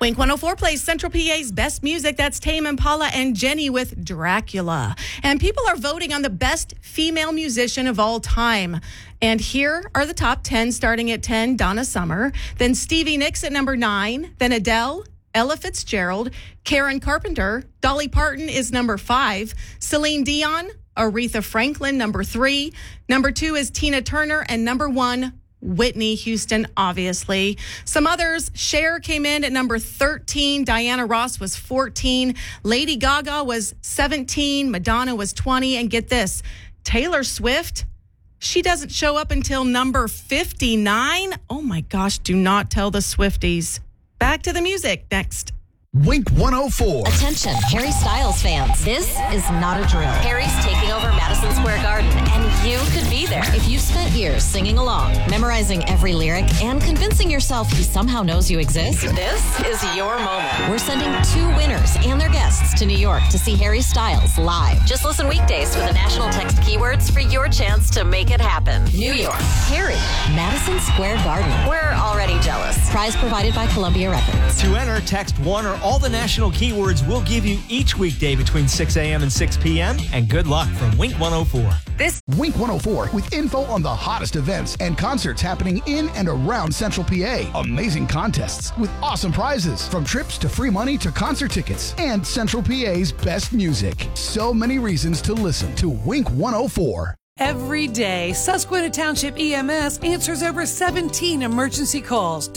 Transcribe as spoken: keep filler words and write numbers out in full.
Wink one oh four plays Central P A's best music. That's Tame Impala and Jenny with Dracula. And people are voting on the best female musician of all time. And here are the top ten, starting at ten, Donna Summer. Then Stevie Nicks at number nine. Then Adele, Ella Fitzgerald, Karen Carpenter. Dolly Parton is number five. Celine Dion, Aretha Franklin, number three. Number two is Tina Turner. And number one, Whitney Houston, obviously. Some others, Cher came in at number thirteen. Diana Ross was fourteen. Lady Gaga was seventeen. Madonna was twenty. And get this, Taylor Swift, she doesn't show up until number fifty-nine. Oh my gosh, do not tell the Swifties. Back to the music next. Wink one oh four. Attention, Harry Styles fans. This is not a drill. Harry's taking over Madison Square Garden, and you could be there. If you've spent years singing along, memorizing every lyric, and convincing yourself he somehow knows you exist, this is your moment. We're sending two winners and their guests to New York to see Harry Styles live. Just listen weekdays for the national text keywords for your chance to make it happen. New York, Harry, Madison Square Garden. We're already jealous. Prize provided by Columbia Records. To enter, text one or all the national keywords we'll give you each weekday between six a.m. and six p.m. And good luck from Wink one oh four. This Wink one oh four with info on the hottest events and concerts happening in and around Central P A. Amazing contests with awesome prizes, from trips to free money to concert tickets, and Central P A's best music. So many reasons to listen to Wink one oh four. Every day, Susquehanna Township E M S answers over seventeen emergency calls.